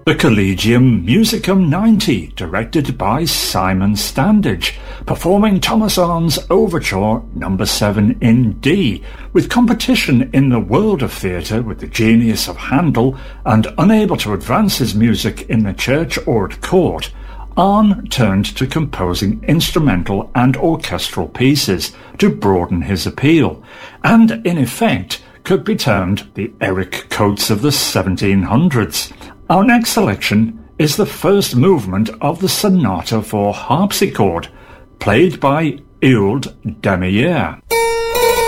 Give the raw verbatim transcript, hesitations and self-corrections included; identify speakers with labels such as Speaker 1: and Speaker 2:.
Speaker 1: The Collegium Musicum ninety, directed by Simon Standage, performing Thomas Arne's Overture number seven in D, with competition in the world of theatre with the genius of Handel, and unable to advance his music in the church or at court, Arne turned to composing instrumental and orchestral pieces to broaden his appeal, and in effect could be termed the Eric Coates of the seventeen hundreds. Our next selection is the first movement of the Sonata for Harpsichord, played by Euld Demier.